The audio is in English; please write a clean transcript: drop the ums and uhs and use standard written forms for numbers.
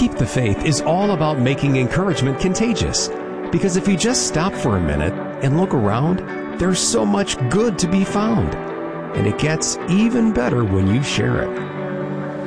Keep the Faith is all about making encouragement contagious. Because if you just stop for a minute and look around, there's so much good to be found. And it gets even better when you share it.